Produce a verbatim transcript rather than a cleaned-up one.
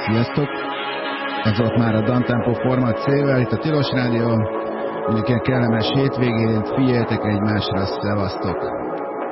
Sziasztok! Ez volt már a Dantempo Format C-vel, itt a Tilos Rádió. Mindenkinek kellemes hétvégén, figyeljetek egymásra, szevasztok!